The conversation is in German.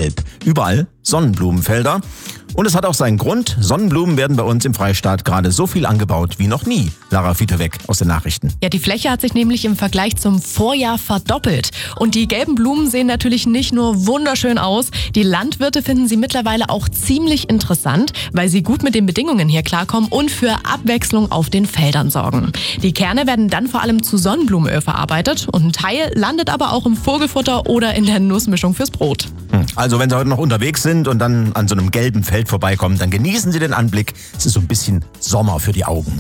gelb. Überall Sonnenblumenfelder. Und es hat auch seinen Grund. Sonnenblumen werden bei uns im Freistaat gerade so viel angebaut wie noch nie. Lara Fieterweg aus den Nachrichten. Ja, die Fläche hat sich nämlich im Vergleich zum Vorjahr verdoppelt. Und die gelben Blumen sehen natürlich nicht nur wunderschön aus. Die Landwirte finden sie mittlerweile auch ziemlich interessant, weil sie gut mit den Bedingungen hier klarkommen und für Abwechslung auf den Feldern sorgen. Die Kerne werden dann vor allem zu Sonnenblumenöl verarbeitet und ein Teil landet aber auch im Vogelfutter oder in der Nussmischung fürs Brot. Also wenn Sie heute noch unterwegs sind und dann an so einem gelben Feld vorbeikommen, dann genießen Sie den Anblick. Es ist so ein bisschen Sommer für die Augen.